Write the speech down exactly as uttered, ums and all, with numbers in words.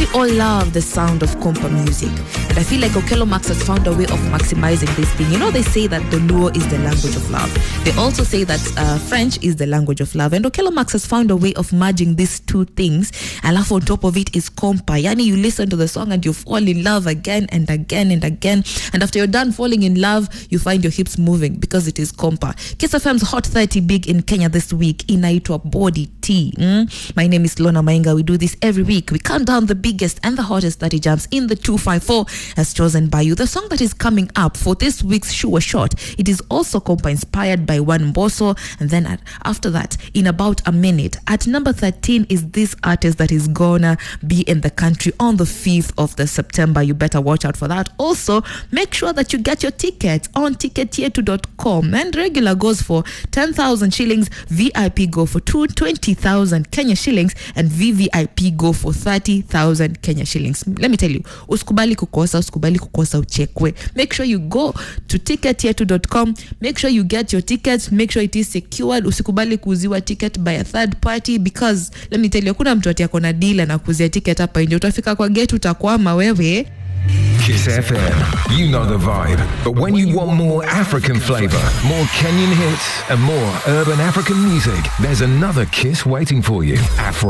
all love the sound of compa music. And I feel like Okello Max has found a way of maximizing this thing. You know, they say that the Luo is the language of love. They also say that uh, French is the language of love. And Okello Max has found a way of merging these two things. Alafu on top of it is compa. Yani you listen to the song and you fall in love again and again and again. And after you're done falling in love, you find your hips moving because it is compa. Kiss F M's Hot thirty Big in Kenya this week. Inaitwa Body Tea. Mm? My name is Lona Mainga. We do this every week. We count down the biggest and the hottest thirty jams in the two five four as chosen by you. The song that is coming up for this week's Sure Shot, it is also compa inspired by One Mbosso. And then at, after that, in about a minute, at number thirteen is this artist that is gonna be in the country on the fifth of the September. You better watch out for that. Also, make sure that you get your tickets on ticket yetu dot com. And regular goes for ten thousand shillings, V I P go for twenty thousand Kenya shillings, and V V I P go for thirty thousand Kenya shillings. Let me tell you, usikubali kukosa, usikubali kukosa uchekwe. Make sure you go to ticket yetu dot com. Make sure you get your tickets. Make sure it is secured. Usikubali kuuziwa ticket by a third party, because let me tell you, kuna mtu ati akona deal na kuzia ticket hapa nje. Utafika kwa gate utakwama wewe. Kiss F M, you know the vibe. But when you want more African flavor, more Kenyan hits, and more urban African music, there's another Kiss waiting for you. Afro